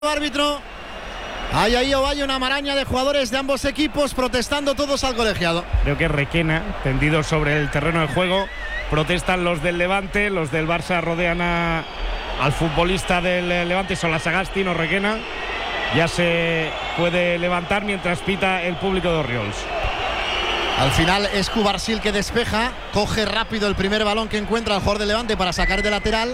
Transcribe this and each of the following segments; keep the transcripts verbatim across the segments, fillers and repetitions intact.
Árbitro. Hay ahí o hay una maraña de jugadores de ambos equipos protestando todos al colegiado. Creo que Requena, tendido sobre el terreno de juego, protestan los del Levante, los del Barça rodean a, al futbolista del Levante, son la Sagasti, no Requena. Ya se puede levantar mientras pita el público de Orriols. Al final es Cubarsil que despeja, coge rápido el primer balón que encuentra el jugador del Levante para sacar de lateral.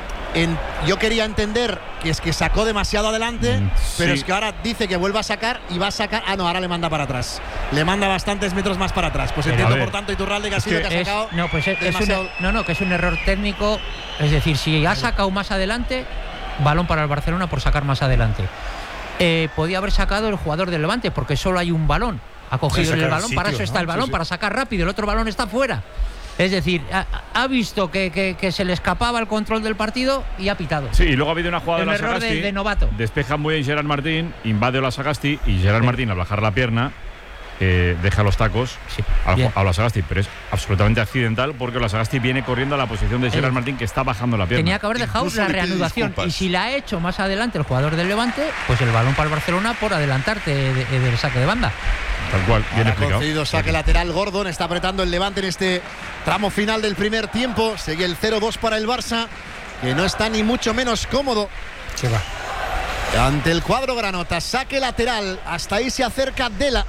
En, yo quería entender que es que sacó demasiado adelante, mm, pero sí. Es que ahora dice que vuelva a sacar y va a sacar. Ah, no, ahora le manda para atrás. Le manda bastantes metros más para atrás. Pues entiendo, por tanto, Iturralde que ha sido que, que ha sacado. Es, no, pues es, demasiado... es un, no, no, que es un error técnico. Es decir, si ha sacado más adelante, balón para el Barcelona por sacar más adelante. Eh, podía haber sacado el jugador del Levante, porque solo hay un balón. Ha cogido el balón, sitio, para eso está ¿no? el balón, sí, sí. para sacar rápido. El otro balón está fuera. Es decir, ha, ha visto que, que, que se le escapaba el control del partido y ha pitado. Sí, y luego ha habido una jugada el de la error Sagasti. De, de novato. Despeja muy bien Gerard Martín, invade a la Sagasti y Gerard sí. Martín, al bajar la pierna, eh, deja los tacos sí. a, a la Sagasti. Pero es absolutamente accidental porque la Sagasti viene corriendo a la posición de Gerard eh, Martín, que está bajando la pierna. Tenía que haber dejado Incluso la reanudación. Y si la ha hecho más adelante el jugador del Levante, pues el balón para el Barcelona por adelantarte de, de, del saque de banda. Tal cual, bien Ahora explicado. Concedido saque lateral, Gordon está apretando el Levante en este tramo final del primer tiempo. Sigue el cero dos para el Barça, que no está ni mucho menos cómodo. Se va. Ante el cuadro granota, saque lateral, hasta ahí se acerca Dela.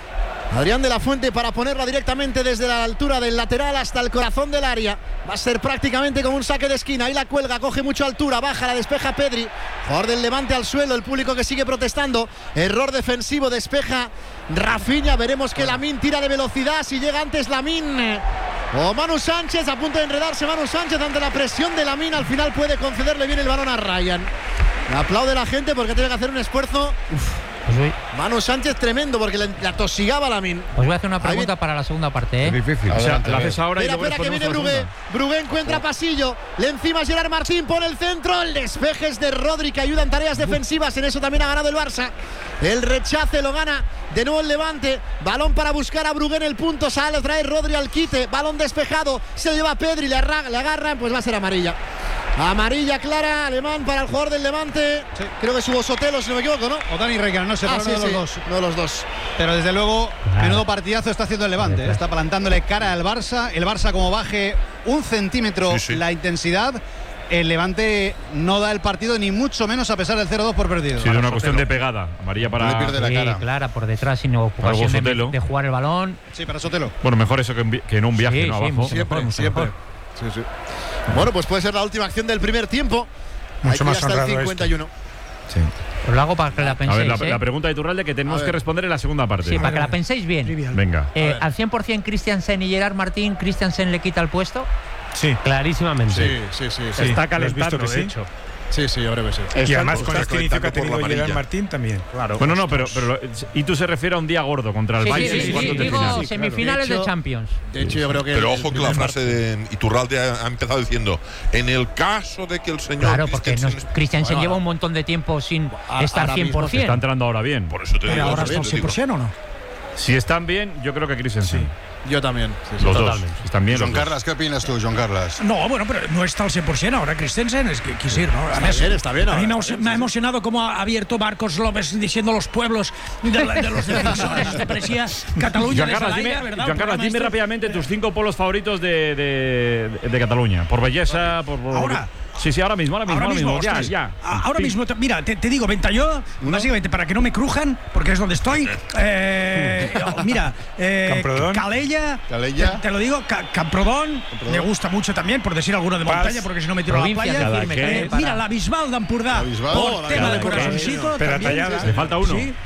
Adrián de la Fuente para ponerla directamente desde la altura del lateral hasta el corazón del área. Va a ser prácticamente como un saque de esquina. Ahí la cuelga, coge mucha altura, baja, la despeja Pedri. Jugador del Levante al suelo, el público que sigue protestando. Error defensivo, despeja Rafinha. Veremos que Lamine tira de velocidad. Si llega antes Lamine o Manu Sánchez, a punto de enredarse Manu Sánchez ante la presión de Lamine. Al final puede concederle bien el balón a Ryan. Le aplaude la gente porque tiene que hacer un esfuerzo. Uf. Pues Manu Sánchez tremendo porque le, le atosigaba a Lamine. Os voy a hacer una pregunta para la segunda parte, ¿eh? Es difícil. O sea, la haces ahora espera, y luego espera que viene Brugué. Brugué encuentra oh. pasillo. Le encima Gerard Martín, pone el centro. El despeje es de Rodri, que ayuda en tareas defensivas. En eso también ha ganado el Barça. El rechace lo gana de nuevo el Levante. Balón para buscar a Brugué en el punto. Sale, trae Rodri al quite. Balón despejado. Se lo lleva Pedri, le, le agarran. Pues va a ser amarilla. Amarilla clara, alemán para el jugador del Levante. Sí. Creo que es Hugo Sotelo, si no me equivoco, ¿no? O Dani Requena, no sé, ah, uno sí, de los sí. dos. Uno de los dos. Pero desde luego, claro. menudo partidazo está haciendo el Levante. ¿eh? Está plantándole cara al Barça. El Barça, como baje un centímetro sí, sí. la intensidad, el Levante no da el partido, ni mucho menos a pesar del cero dos por perdido. Sí, es una cuestión de pegada. Amarilla para. No le pierde la cara. Sí, clara, por detrás, sino ocasión de, de jugar el balón. Sí, para Sotelo. Bueno, mejor eso que en, que en un viaje, sí, no sí, abajo. Siempre, mejor, siempre. Mejor. Sí, sí. Bueno, pues puede ser la última acción del primer tiempo. Mucho más hasta el cincuenta y uno. Sí. Os lo hago para que la penséis. A ver, la, ¿eh? la pregunta de Iturralde que tenemos que responder en la segunda parte. Sí, para que la penséis bien. Trivial. Venga. Eh, ¿Al cien por cien Christiansen y Gerard Martín, Christiansen le quita el puesto? Sí. Clarísimamente. Sí, sí, sí. sí. Está calentando, visto que de sí? hecho. Sí, sí, ahora que sí. Y además con este inicio que ha tenido Gerard Martín también. Claro. Bueno, no, pero, pero y tú se refiere a un día gordo contra el sí, Bayern. Sí, sí, sí, digo final. semifinales de, hecho, de Champions. De hecho, yo creo que. Pero ojo que la frase de Iturralde ha, ha empezado diciendo: en el caso de que el señor. Claro, porque Christiansen bueno, lleva un montón de tiempo sin ahora, estar cien por cien. Está entrando ahora bien. Por eso te pero digo. ahora está al cien por cien o no. Si están bien, yo creo que Christiansen. Sí. Yo también. Sí, sí, los totalmente. dos. Están bien. Joan Carles, ¿qué opinas tú, Joan Carles? No, bueno, pero no está al cien por cien ahora Christensen, es que quisir, ¿no? Está bien, está bien. A mí me, me ha emocionado cómo ha abierto Marcos López diciendo los pueblos de, de los defensores. Esto parecía Cataluña de Salaya, ¿verdad? Joan Carles, dime rápidamente tus cinco polos favoritos de, de, de Cataluña. Por belleza, por… por ahora… Sí, sí, ahora mismo, ahora mismo, ahora ahora mismo, mismo. Ya, ya. Ahora mismo, mira, te, te digo, Ventalló, ¿no? Básicamente para que no me crujan, porque es donde estoy. Eh, mira, eh, Calella, Calella. Te, te lo digo, Ca, Camprodón, Camprodón, me gusta mucho también, por decir alguno de montaña, porque si no me tiro a la playa. Eh, mira, la Bisbal d'Empordà, por tema de corazoncito. Pero talladas, le falta uno. ¿Sí?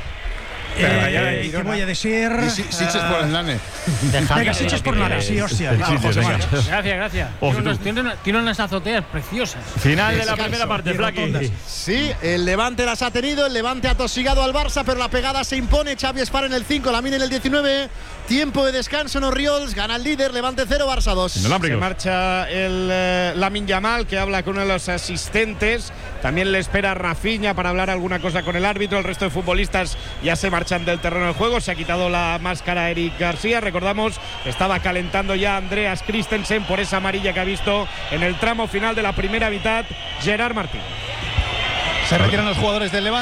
Eh, ¿Qué voy a decir? Siches por el nane. Venga, Siches por el nane, sí, hostia. Gracias, gracias. Tiene unas, tiene, tiene unas azoteas preciosas. Final de la primera parte, Flaqui. Sí, el Levante las ha tenido, el Levante ha tosigado al Barça, pero la pegada se impone. Xavi Espar en el cinco, Lamine en el diecinueve. Tiempo de descanso en Orriols, gana el líder, Levante cero, Barça dos. Se marcha el eh, Lamine Yamal, que habla con uno de los asistentes. También le espera Rafinha para hablar alguna cosa con el árbitro. El resto de futbolistas ya se marchan del terreno de juego. Se ha quitado la máscara Eric García. Recordamos, estaba calentando ya Andreas Christensen por esa amarilla que ha visto en el tramo final de la primera mitad Gerard Martín. Se retiran los jugadores del Levante.